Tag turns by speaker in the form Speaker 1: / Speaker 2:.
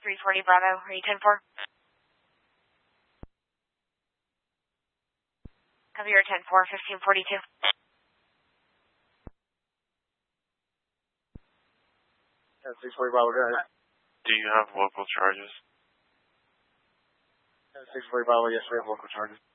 Speaker 1: 340 Bravo. Are you 10-4? Copy your 10-4, 1542.
Speaker 2: 640 Bravo, go ahead.
Speaker 3: Do you have local charges?
Speaker 2: 640 Bravo, yes, we have local charges.